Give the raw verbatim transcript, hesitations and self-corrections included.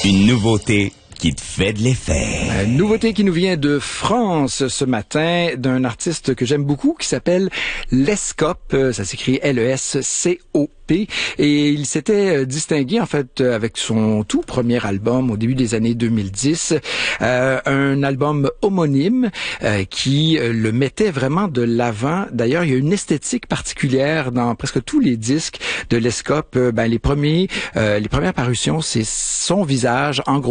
Une nouveauté qui te fait de l'effet. Une nouveauté qui nous vient de France ce matin, d'un artiste que j'aime beaucoup qui s'appelle Lescope. Ça s'écrit L E S C O P. Et il s'était distingué en fait avec son tout premier album au début des années deux mille dix, euh, un album homonyme euh, qui le mettait vraiment de l'avant. D'ailleurs, il y a une esthétique particulière dans presque tous les disques de Lescope. Ben les premiers, euh, les premières parutions, c'est son visage en gros.